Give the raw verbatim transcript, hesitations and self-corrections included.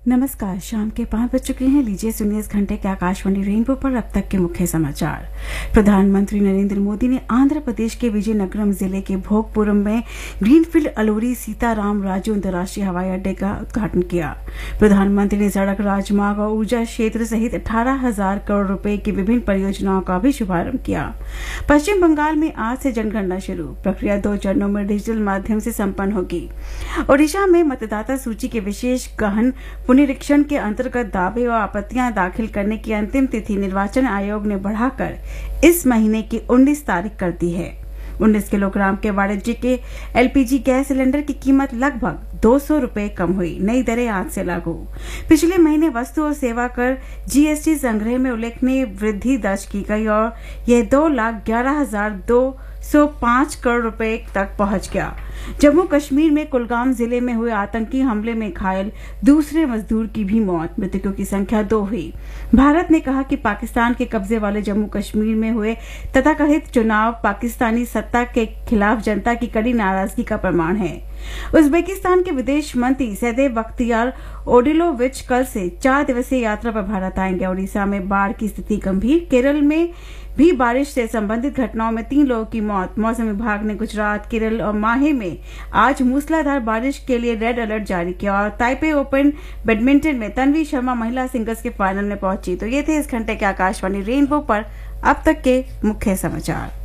नमस्कार, शाम के पाँच बज चुके हैं। लीजिए सुनिए इस घंटे के आकाशवाणी रेनबो पर अब तक के मुख्य समाचार। प्रधानमंत्री नरेंद्र मोदी ने आंध्र प्रदेश के विजयनगरम जिले के भोगपुरम में ग्रीनफील्ड अलूरी सीताराम राजू अंतर्राष्ट्रीय हवाई अड्डे का उद्घाटन किया। प्रधानमंत्री ने सड़क, राजमार्ग और ऊर्जा क्षेत्र सहित अठारह हजार करोड़ रुपए की विभिन्न परियोजनाओं का भी शुभारंभ किया। पश्चिम बंगाल में आज से जनगणना शुरू। प्रक्रिया दो चरणों में डिजिटल माध्यम से संपन्न होगी। ओडिशा में मतदाता सूची के विशेष गहन पुनरीक्षण के अंतर्गत दावे और आपत्तियां दाखिल करने की अंतिम तिथि निर्वाचन आयोग ने बढ़ाकर इस महीने की उन्नीस तारीख कर दी है। उन्नीस किलोग्राम के वाणिज्यिक के एलपीजी गैस सिलेंडर की कीमत लगभग दो सौ रुपए कम हुई। नई दरें आज से लागू। पिछले महीने वस्तु और सेवा कर जीएसटी संग्रह में उल्लेखनीय वृद्धि दर्ज की गई और यह दो लाख ग्यारह हजार दो सौ पांच करोड़ रुपए तक पहुंच गया। जम्मू कश्मीर में कुलगाम जिले में हुए आतंकी हमले में घायल दूसरे मजदूर की भी मौत, मृतकों की संख्या दो हुई। भारत ने कहा कि पाकिस्तान के कब्जे वाले जम्मू कश्मीर में हुए तथाकथित चुनाव पाकिस्तानी सत्ता के खिलाफ जनता की कड़ी नाराजगी का प्रमाण है। उज्बेकिस्तान के विदेश मंत्री सैदेव बख्तियार ओडिलोविच कल से चार दिवसीय यात्रा पर भारत आएंगे। ओडिशा में बाढ़ की स्थिति गंभीर। केरल में भी बारिश से संबंधित घटनाओं में तीन लोगों की मौत। मौसम विभाग ने गुजरात, केरल और माहे में आज मूसलाधार बारिश के लिए रेड अलर्ट जारी किया। और ताइपे ओपन बैडमिंटन में तन्वी शर्मा महिला सिंगल्स के फाइनल में पहुंची। तो ये थे इस घंटे के आकाशवाणी रेनबो पर अब तक के मुख्य समाचार।